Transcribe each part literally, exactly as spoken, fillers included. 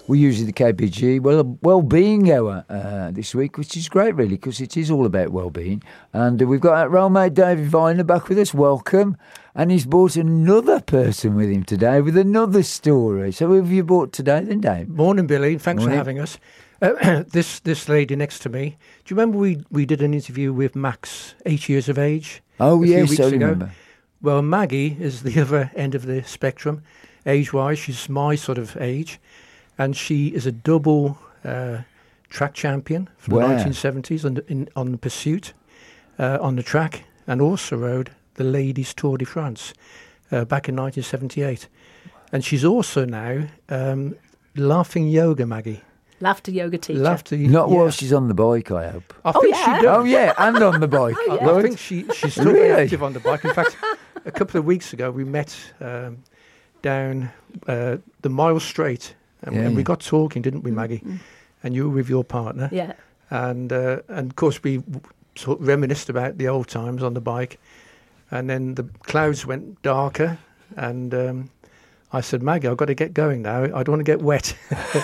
we're using the K P G well well-being hour uh, this week, which is great, really, because it is all about well-being. And uh, we've got our role mate David Viner back with us. Welcome. And he's brought another person with him today with another story. So who have you brought today then, Dave? Morning, Billy. Thanks Morning. for having us. Uh, this this lady next to me, do you remember we, we did an interview with Max, eight years of age? Oh, a few yes, weeks I ago? remember. Well, Maggie is the other end of the spectrum, age-wise. She's my sort of age. And she is a double uh, track champion from Wow. the nineteen seventies on the, in, on the pursuit, uh, on the track, and also rode the Ladies Tour de France uh, back in nineteen seventy-eight. And she's also now um, laughing yoga, Maggie. Laughter yoga teacher. Laughter, Not yeah. while she's on the bike, I hope. I Oh, think yeah. she does. Oh, yeah, and on the bike. Oh, yeah. I Right. think she, she's still very Really? active on the bike. In fact, a couple of weeks ago, we met um, down uh, the Mile Straight, and, Yeah, and we yeah. got talking, didn't we, Maggie? Mm. And you were with your partner. Yeah. And, uh, and of course, we w- sort of reminisced about the old times on the bike. And then the clouds went darker, and um, I said, Maggie, I've got to get going now. I don't want to get wet.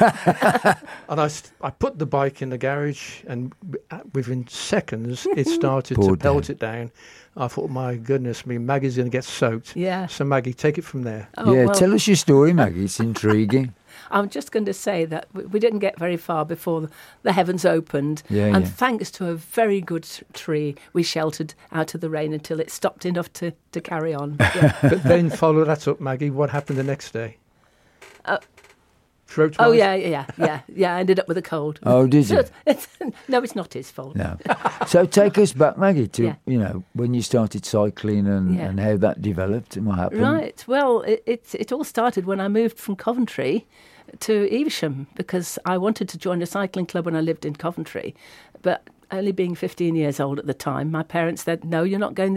And I, st- I put the bike in the garage, and w- uh, within seconds, it started to Poured pelt down. it down. I thought, my goodness me, Maggie's going to get soaked. Yeah. So, Maggie, take it from there. Oh, yeah, well, tell us your story, Maggie. It's intriguing. I'm just going to say that we we didn't get very far before the, the heavens opened. Yeah, and yeah. thanks to a very good t- tree, we sheltered out of the rain until it stopped enough to, to carry on. Yeah. But then follow that up, Maggie. What happened the next day? Uh, Throat oh, wise? yeah, yeah, yeah. Yeah, I ended up with a cold. Oh, did you? It's, no, it's not his fault. No. So take us back, Maggie, to, Yeah. you know, when you started cycling and, Yeah. and how that developed and what happened. Right. Well, it, it it all started when I moved from Coventry to Evesham because I wanted to join a cycling club when I lived in Coventry, but only being fifteen years old at the time, my parents said, no, you're not going